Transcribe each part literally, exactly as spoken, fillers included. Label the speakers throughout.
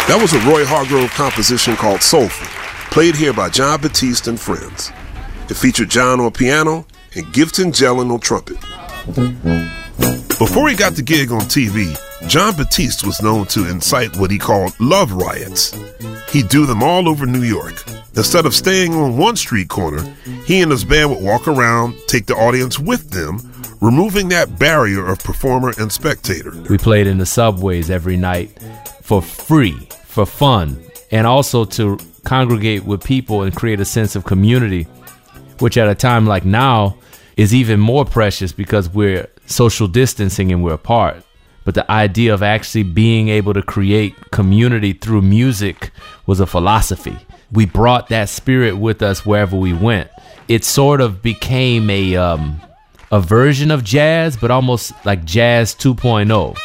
Speaker 1: That was a Roy Hargrove composition called Soulful, played here by Jon Batiste and friends. It featured John on piano and Gifton Jellin on trumpet. Before he got the gig on T V, Jon Batiste was known to incite what he called love riots. He'd do them all over New York. Instead of staying on one street corner, he and his band would walk around, take the audience with them, removing that barrier of performer and spectator.
Speaker 2: We played in the subways every night for free, for fun, and also to congregate with people and create a sense of community, which at a time like now is even more precious because we're social distancing and we're apart. But the idea of actually being able to create community through music was a philosophy. We brought that spirit with us wherever we went. It sort of became a um, a version of jazz, but almost like jazz two point oh.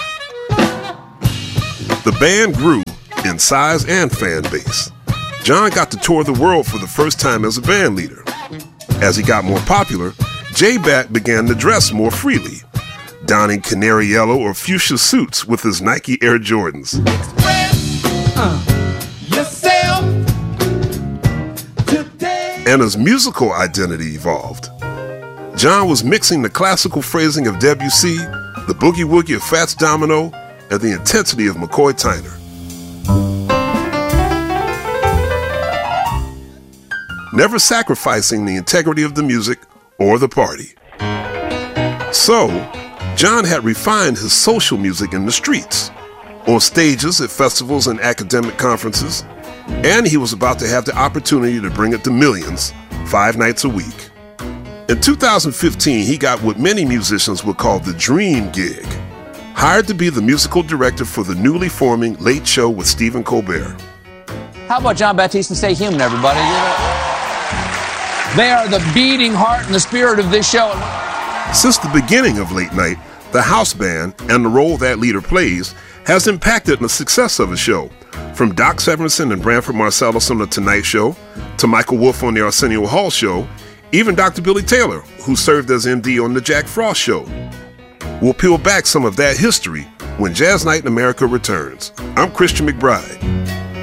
Speaker 1: The band grew in size and fan base. John got to tour the world for the first time as a band leader. As he got more popular, J-Bat began to dress more freely, donning canary yellow or fuchsia suits with his Nike Air Jordans.
Speaker 3: Express, uh, yourself today.
Speaker 1: And his musical identity evolved. John was mixing the classical phrasing of Debussy, the boogie-woogie of Fats Domino, and the intensity of McCoy Tyner. Never sacrificing the integrity of the music or the party. So, John had refined his social music in the streets, on stages at festivals and academic conferences, and he was about to have the opportunity to bring it to millions five nights a week. In two thousand fifteen, he got what many musicians would call the dream gig, hired to be the musical director for the newly forming Late Show with Stephen Colbert.
Speaker 4: How about Jon Batiste and Stay Human, everybody? They are the beating heart and the spirit of this show.
Speaker 1: Since the beginning of Late Night, the house band and the role that leader plays has impacted the success of the show. From Doc Severinsen and Branford Marsalis on The Tonight Show, to Michael Wolff on The Arsenio Hall Show, even Doctor Billy Taylor, who served as M D on The Jack Frost Show. We'll peel back some of that history when Jazz Night in America returns. I'm Christian McBride.